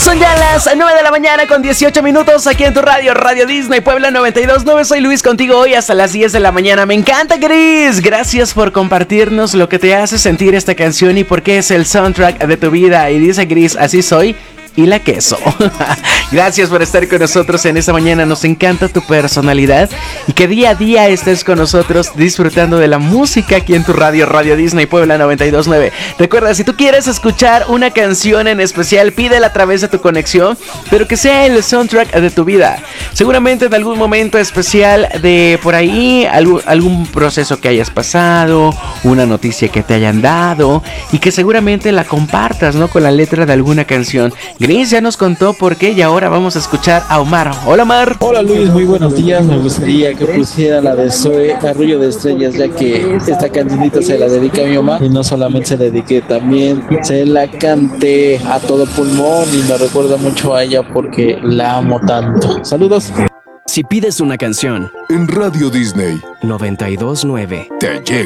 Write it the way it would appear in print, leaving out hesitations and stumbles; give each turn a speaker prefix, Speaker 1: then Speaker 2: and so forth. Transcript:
Speaker 1: Son ya las 9 de la mañana con 18 minutos aquí en tu radio, Radio Disney Puebla 92.9. Soy Luis contigo hoy hasta las 10 de la mañana. Me encanta, Gris. Gracias por compartirnos lo que te hace sentir esta canción y por qué es el soundtrack de tu vida. Y dice Gris, así soy. Y la queso. Gracias por estar con nosotros en esta mañana. Nos encanta tu personalidad y que día a día estés con nosotros disfrutando de la música aquí en tu radio, Radio Disney Puebla 92.9. Recuerda, si tú quieres escuchar una canción en especial, pídela a través de tu conexión, pero que sea el soundtrack de tu vida. Seguramente en algún momento especial de por ahí, algún proceso que hayas pasado, una noticia que te hayan dado y que seguramente la compartas, ¿no? Con la letra de alguna canción. Gris ya nos contó por qué y ahora vamos a escuchar a Omar. Hola, Omar.
Speaker 2: Hola, Luis, muy buenos días. Me gustaría que pusiera la de Zoe, Arrullo de Estrellas, ya que esta cancionita se la dedica a mi mamá y no solamente se la dediqué, también se la canté a todo pulmón y me recuerda mucho a ella porque la amo tanto. Saludos.
Speaker 3: Si pides una canción
Speaker 4: en Radio Disney
Speaker 3: 92.9
Speaker 4: te llega.